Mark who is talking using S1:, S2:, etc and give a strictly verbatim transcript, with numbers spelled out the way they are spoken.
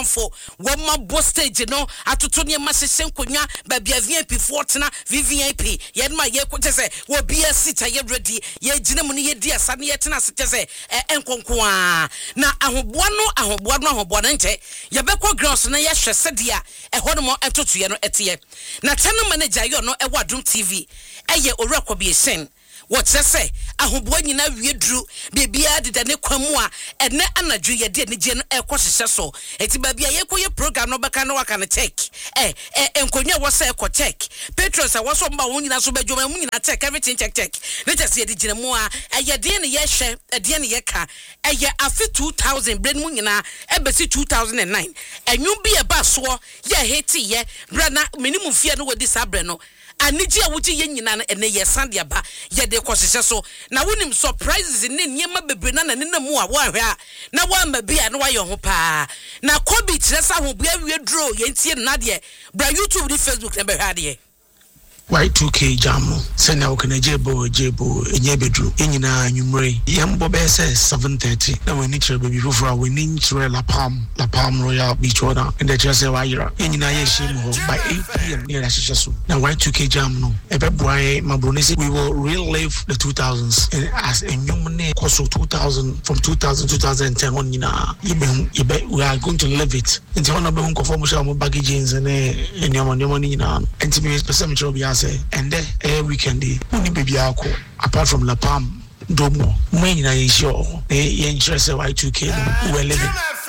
S1: for one more boss stage, no, Atutonia Massisen Kunya, Babia V I P Fortuna, V V I P, Yen my Yakutese, will be a sitter, ye ready, ye Jinamuni, dear Sunny Etina Sitese, and Conqua. Now, I hope one no, I hope one no, Bonante, Yabeko Gross, and Yasha Sedia, a Honomo and Tutuano Etie. Now, Tana Manager, you know, a Wadroom T V, a ye or rock will be a sin. What's I say? I hope when you know we drew, baby added a nequamua, and net anadru ye did the gen air course so. It's baby a yequia program no bacano I can take. Eh, eh, and Konya was a take. Petros, I was on my own in a subajoman attack everything check check. Let us see the genamua, a ya dear yesha, a dear yeka, a ya after two thousand, Bren Munina, embassy two thousand and nine. And you be a baswa, ya hate ye, brana, minimum fear no with this abreno. Anijia wuti yenyina ene yesandia ba ye de kwosese so na wonim surprises ne niema bebrena na nena mu a wo ahwa na wa ma bia na wa ye ho pa na kobi tiresa ho bia wie draw ye ntie na de bra YouTube ni Facebook na be hwa de
S2: Y two K jamu sena okene jebo jebo enye bedru enyina anwumre yembo be say seven thirty na we ni kire baby foforo we ni kire La Palm La Palm Royal Beach order in the chese wa yira enyina ye shim ho by eight p m near asheshe so na Y two K jam no ebe boy mabronese we will relive the two thousands and as enwum ne koso two thousand from two thousand two thousand ten on nyina yebe we are going to live it until on be nko form sha mo baggages ne enyama nyama ni nyina enti me person me be and then every weekend only baby ako apart from La Palm Domo when you know you sure eh you interest Y two K we living